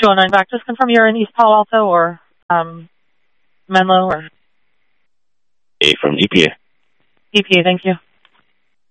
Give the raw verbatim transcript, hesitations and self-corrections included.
two oh nine back. Just confirm you're in East Palo Alto or um, Menlo or A from E P A. E P A. Thank you.